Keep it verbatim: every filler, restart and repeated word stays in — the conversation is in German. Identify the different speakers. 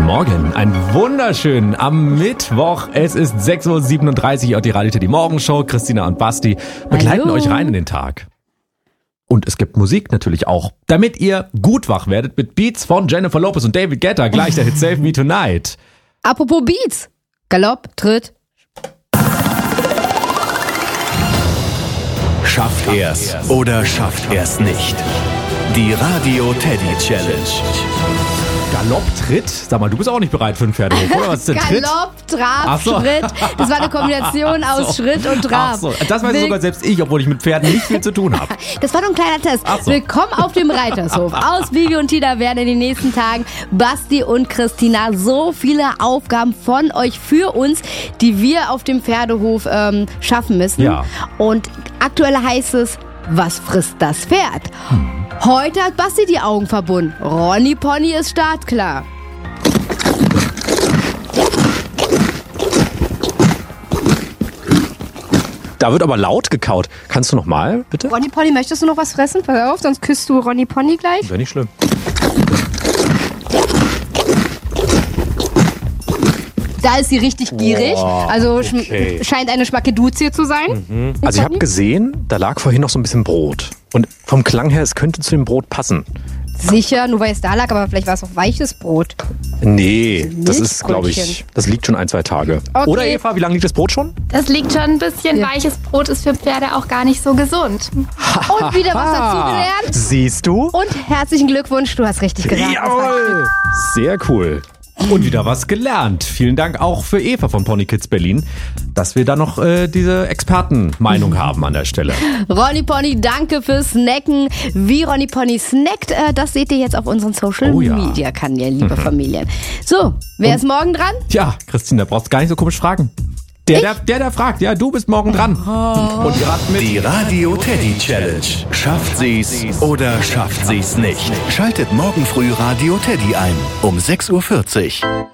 Speaker 1: Guten Morgen, einen wunderschönen am Mittwoch. Es ist sechs Uhr siebenunddreißig, auch die Radio Teddy Morgenshow. Christina und Basti begleiten
Speaker 2: Hallo.
Speaker 1: euch rein in den Tag. Und es gibt Musik natürlich auch, damit ihr gut wach werdet mit Beats von Jennifer Lopez und David Guetta. Gleich der Hit Save Me Tonight.
Speaker 2: Apropos Beats. Galopp, Tritt.
Speaker 3: Schafft er's oder schafft er's nicht? Die Radio Teddy Challenge.
Speaker 1: Galopp, Tritt. Sag mal, du bist auch nicht bereit für einen Pferdehof, oder? Was ist der Tritt?
Speaker 2: Galopp, Trab,
Speaker 1: Ach so.
Speaker 2: Schritt. Das war eine Kombination
Speaker 1: Ach so.
Speaker 2: aus Schritt und Trab.
Speaker 1: Ach so, das weiß
Speaker 2: Will-
Speaker 1: sogar selbst ich, obwohl ich mit Pferden nicht viel zu tun habe.
Speaker 2: Das war nur ein kleiner Test.
Speaker 1: Ach so.
Speaker 2: Willkommen auf dem Reitershof. Aus Vivi und Tina werden in den nächsten Tagen Basti und Christina so viele Aufgaben von euch für uns, die wir auf dem Pferdehof ähm, schaffen müssen.
Speaker 1: Ja.
Speaker 2: Und aktuell heißt es, was frisst das Pferd?
Speaker 1: Hm.
Speaker 2: Heute hat Basti die Augen verbunden. Ronny Pony ist startklar.
Speaker 1: Da wird aber laut gekaut. Kannst du noch mal, bitte?
Speaker 2: Ronny Pony, möchtest du noch was fressen? Pass auf, sonst küsst du Ronny Pony gleich.
Speaker 1: Wäre nicht schlimm.
Speaker 2: Da ist sie richtig gierig.
Speaker 1: Boah,
Speaker 2: also schm-
Speaker 1: okay.
Speaker 2: scheint eine Schmackeduzie zu sein.
Speaker 1: Also ich habe gesehen, da lag vorhin noch so ein bisschen Brot. Und vom Klang her, es könnte zu dem Brot passen.
Speaker 2: Sicher, nur weil es da lag, aber vielleicht war es auch weiches Brot.
Speaker 1: Nee, das ist, glaube ich,
Speaker 2: Milchbrötchen.
Speaker 1: das liegt schon ein, zwei Tage.
Speaker 2: Okay.
Speaker 1: Oder Eva, wie lange liegt das Brot schon?
Speaker 4: Das liegt schon ein bisschen.
Speaker 2: Ja.
Speaker 4: Weiches Brot ist für Pferde auch gar nicht so gesund.
Speaker 2: Und wieder was dazugelernt.
Speaker 1: Siehst du?
Speaker 2: Und herzlichen Glückwunsch, du hast richtig gesagt.
Speaker 1: Jawohl! Sehr cool. Und wieder was gelernt. Vielen Dank auch für Eva von Pony Kids Berlin, dass wir da noch äh, diese Expertenmeinung haben an der Stelle.
Speaker 2: Ronny Pony, danke fürs Snacken. Wie Ronny Pony snackt, äh, das seht ihr jetzt auf unseren Social
Speaker 1: Oh ja.
Speaker 2: Media Kanälen, liebe Familien. So, wer ist morgen dran?
Speaker 1: Tja, Christina, brauchst gar nicht so komisch fragen. Der, der, der, der fragt, ja, du bist morgen dran. Und ihr habt mit.
Speaker 3: Die Radio Teddy Challenge. Schafft sie's oder schafft sie's nicht? Schaltet morgen früh Radio Teddy ein um sechs Uhr vierzig.